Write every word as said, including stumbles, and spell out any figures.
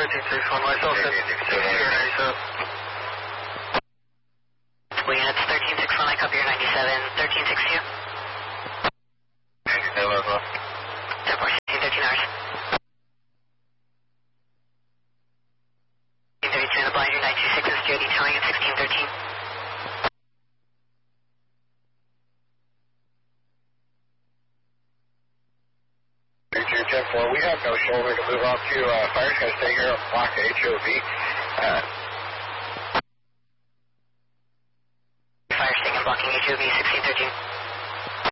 thirteen six one, myself, ninety-seven. Units thirteen six one, I copy your ninety-seven, thirteen six two. ninety-seven as well. ten four, sixteen thirteen hours. sixteen thirty-two in the blind, your nine two six is J D telling at sixteen thirteen. three two ten four, we have no shoulder to move on to. Uh, fire's going to stay here, block H O V. Uh, Fire staying and blocking H O V sixteen thirteen.